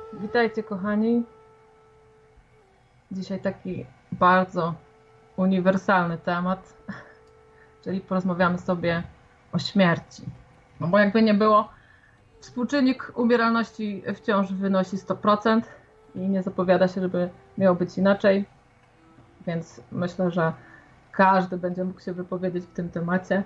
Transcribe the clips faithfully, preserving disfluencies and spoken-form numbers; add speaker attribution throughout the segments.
Speaker 1: Witajcie, kochani. Dzisiaj taki bardzo uniwersalny temat, czyli porozmawiamy sobie o śmierci. No bo jakby nie było, współczynnik umieralności wciąż wynosi sto procent i nie zapowiada się, żeby miało być inaczej, więc myślę, że każdy będzie mógł się wypowiedzieć w tym temacie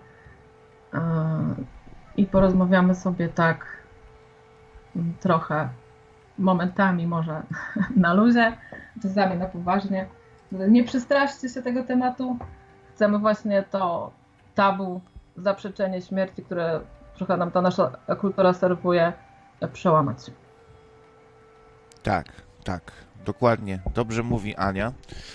Speaker 1: i porozmawiamy sobie tak trochę momentami może na luzie, czasami na poważnie. Nie przestraszcie się tego tematu. Chcemy właśnie to tabu, zaprzeczenie śmierci, które trochę nam ta nasza kultura serwuje, przełamać.
Speaker 2: Tak, tak, dokładnie. Dobrze mówi Ania.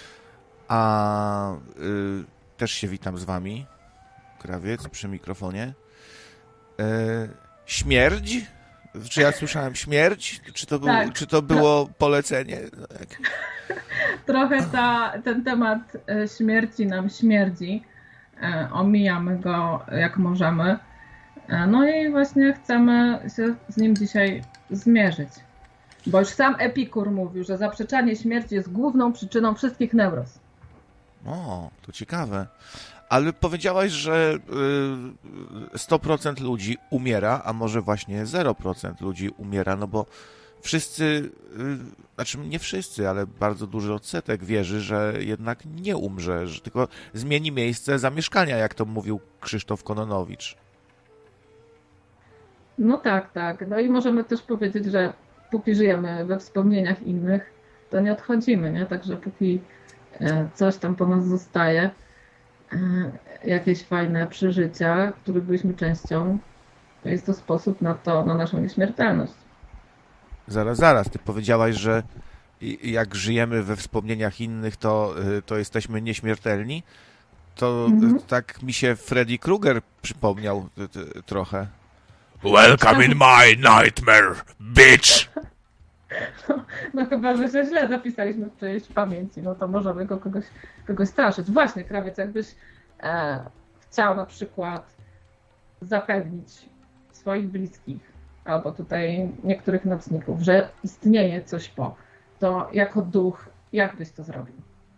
Speaker 2: A y, też się witam z wami, Krawiec, przy mikrofonie. Y, śmierć? Czy ja słyszałem śmierć? Czy to, był,
Speaker 1: tak.
Speaker 2: czy to było polecenie?
Speaker 1: Trochę ta, ten temat śmierci nam śmierdzi. Omijamy go jak możemy. No i właśnie chcemy się z nim dzisiaj zmierzyć. Bo już sam Epikur mówił, że zaprzeczanie śmierci jest główną przyczyną wszystkich neuroz.
Speaker 2: O, to ciekawe. Ale powiedziałaś, że sto procent ludzi umiera, a może właśnie zero procent ludzi umiera, no bo wszyscy, znaczy nie wszyscy, ale bardzo duży odsetek wierzy, że jednak nie umrze, że tylko zmieni miejsce zamieszkania, jak to mówił Krzysztof Kononowicz.
Speaker 1: No tak, tak. No i możemy też powiedzieć, że póki żyjemy we wspomnieniach innych, to nie odchodzimy, nie? Także póki coś tam po nas zostaje, jakieś fajne przeżycia, których byliśmy częścią, to jest to sposób na to, na naszą nieśmiertelność.
Speaker 2: Zaraz, zaraz, ty powiedziałaś, że jak żyjemy we wspomnieniach innych, to, to jesteśmy nieśmiertelni. To mhm. tak mi się Freddy Krueger przypomniał t, t, trochę. Welcome in my nightmare, bitch!
Speaker 1: No, no chyba, że się źle zapisaliśmy w czyjejś pamięci, no to możemy go kogoś, kogoś straszyć. Właśnie, Krawiec, jakbyś e, chciał na przykład zapewnić swoich bliskich, albo tutaj niektórych nocników, że istnieje coś po, to jako duch, jak byś to zrobił?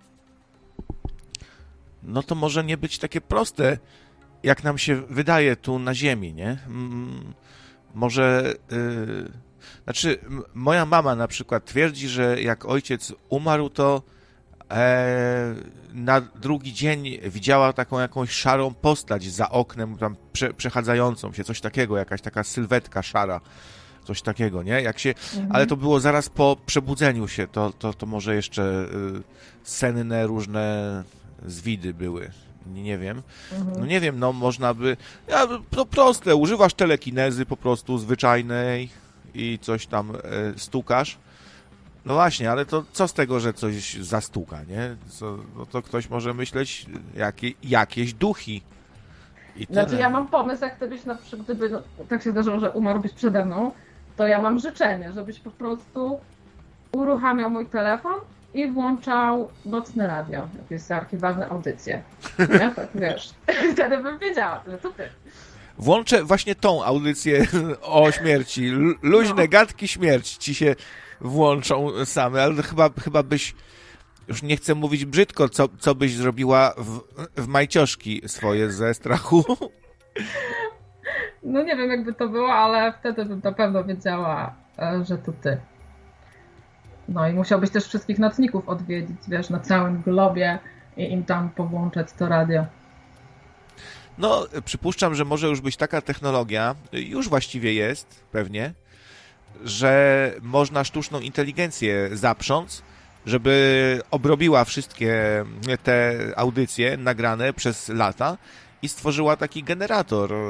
Speaker 2: No to może nie być takie proste, jak nam się wydaje tu na ziemi, nie? Mm, może... Yy... Znaczy, moja mama na przykład twierdzi, że jak ojciec umarł, to e, na drugi dzień widziała taką jakąś szarą postać za oknem, tam prze, przechadzającą się, coś takiego, jakaś taka sylwetka szara, coś takiego, nie? Jak się, mhm. Ale to było zaraz po przebudzeniu się, to, to, to może jeszcze y, senne różne zwidy były. Nie wiem. Mhm. No nie wiem, no można by... Ja, to proste, używasz telekinezy po prostu zwyczajnej, i coś tam e, stukasz. No właśnie, ale to co z tego, że coś zastuka, nie? Co, no to ktoś może myśleć, jakie, jakieś duchy. I
Speaker 1: znaczy ja mam pomysł, jak gdybyś na przykład, gdyby no, tak się zdarzyło, że umarłbyś przede mną, to ja mam życzenie, żebyś po prostu uruchamiał mój telefon i włączał nocne radio, jakieś archiwalne audycje. Nie? Tak wiesz. Wtedy bym wiedziała, że to ty.
Speaker 2: Włączę właśnie tą audycję o śmierci. Luźne no. gadki śmierć ci się włączą same, ale chyba, chyba byś, już nie chcę mówić brzydko, co, co byś zrobiła w, w majcioszki swoje ze strachu.
Speaker 1: No nie wiem, jakby to było, ale wtedy bym na pewno wiedziała, że to ty. No i musiałbyś też wszystkich nocników odwiedzić, wiesz, na całym globie i im tam powłączać to radio.
Speaker 2: No, przypuszczam, że może już być taka technologia, już właściwie jest, pewnie, że można sztuczną inteligencję zaprząc, żeby obrobiła wszystkie te audycje nagrane przez lata i stworzyła taki generator